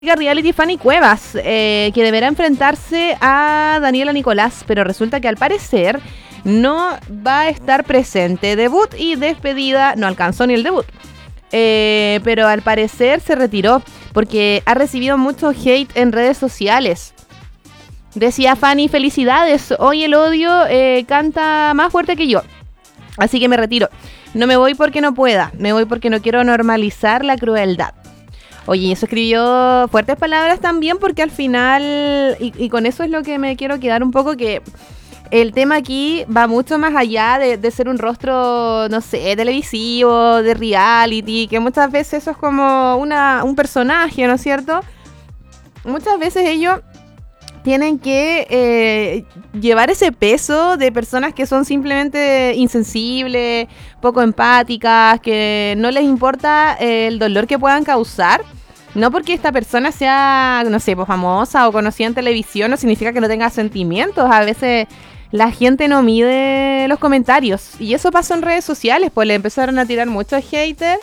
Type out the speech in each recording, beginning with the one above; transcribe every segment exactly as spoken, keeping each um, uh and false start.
Reality Fanny Cuevas, eh, que deberá enfrentarse a Daniela Nicolás, pero resulta que al parecer no va a estar presente. Debut y despedida, no alcanzó ni el debut, eh, pero al parecer se retiró porque ha recibido mucho hate en redes sociales. Decía Fanny, felicidades, hoy el odio eh, canta más fuerte que yo, así que me retiro. No me voy porque no pueda, me voy porque no quiero normalizar la crueldad. Oye, y eso escribió fuertes palabras también porque al final, y, y con eso es lo que me quiero quedar un poco, que el tema aquí va mucho más allá de, de ser un rostro, no sé, televisivo, de reality, que muchas veces eso es como una, un personaje, ¿no es cierto? Muchas veces ellos tienen que eh, llevar ese peso de personas que son simplemente insensibles, poco empáticas, que no les importa eh, el dolor que puedan causar. No porque esta persona sea, no sé, pues famosa o conocida en televisión, no significa que no tenga sentimientos. A veces la gente no mide los comentarios. Y eso pasó en redes sociales, pues le empezaron a tirar muchos haters.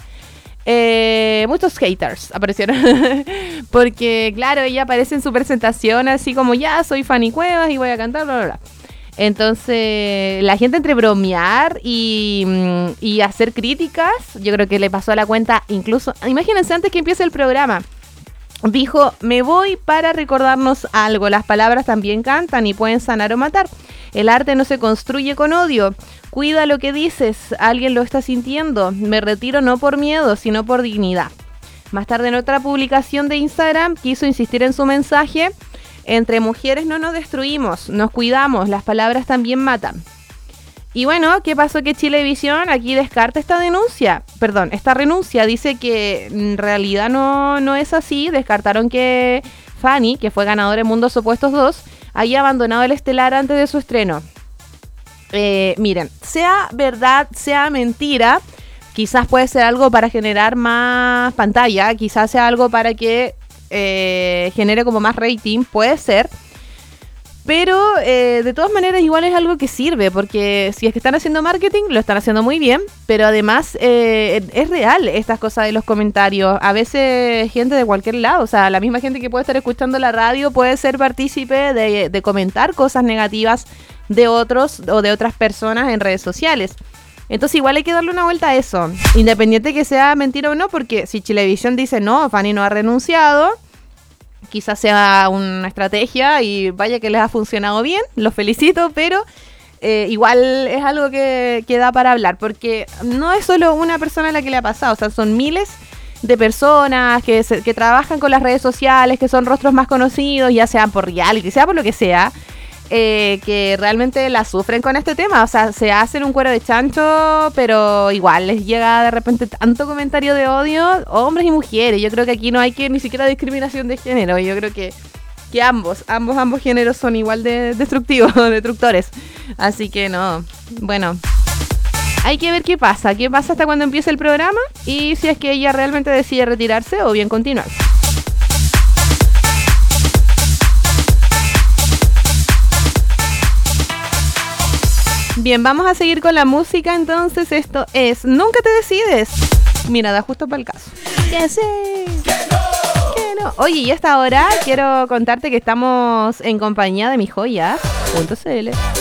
Eh, muchos haters aparecieron porque claro, ella aparece en su presentación así como ya soy Fanny Cuevas y voy a cantar bla bla bla. Entonces la gente entre bromear y, y hacer críticas, yo creo que le pasó a la cuenta. Incluso, imagínense, antes que empiece el programa dijo, me voy para recordarnos algo, las palabras también cantan y pueden sanar o matar, el arte no se construye con odio, cuida lo que dices, alguien lo está sintiendo, me retiro no por miedo, sino por dignidad. Más tarde en otra publicación de Instagram quiso insistir en su mensaje, entre mujeres no nos destruimos, nos cuidamos, las palabras también matan. Y bueno, ¿qué pasó? Que Chilevisión aquí descarta esta denuncia, perdón, esta renuncia, dice que en realidad no, no es así, descartaron que Fanny, que fue ganadora en Mundos Opuestos dos, haya abandonado el estelar antes de su estreno. Eh, miren, sea verdad, sea mentira, quizás puede ser algo para generar más pantalla, quizás sea algo para que eh, genere como más rating, puede ser, pero eh, de todas maneras igual es algo que sirve, porque si es que están haciendo marketing, lo están haciendo muy bien, pero además eh, es real estas cosas de los comentarios, a veces gente de cualquier lado, o sea, la misma gente que puede estar escuchando la radio puede ser partícipe de, de comentar cosas negativas de otros o de otras personas en redes sociales. Entonces igual hay que darle una vuelta a eso, independiente que sea mentira o no, porque si Chilevisión dice no, Fanny no ha renunciado, quizás sea una estrategia y vaya que les ha funcionado bien, los felicito, pero eh, igual es algo que, que da para hablar, porque no es solo una persona a la que le ha pasado, o sea, son miles de personas que, se, que trabajan con las redes sociales, que son rostros más conocidos, ya sean por reality, sea por lo que sea, Eh, que realmente la sufren con este tema, o sea, se hacen un cuero de chancho, pero igual les llega de repente tanto comentario de odio, hombres y mujeres. Yo creo que aquí no hay que ni siquiera discriminación de género, yo creo que, que ambos, ambos, ambos géneros son igual de destructivos, destructores, así que no, bueno, hay que ver qué pasa, qué pasa hasta cuando empiece el programa y si es que ella realmente decide retirarse o bien continuar. Bien, vamos a seguir con la música, entonces esto es Nunca te decides. Mira, da justo para el caso. Que sí, que no. Que no. Oye, y a esta hora quiero contarte que estamos en compañía de mi joya punto c l.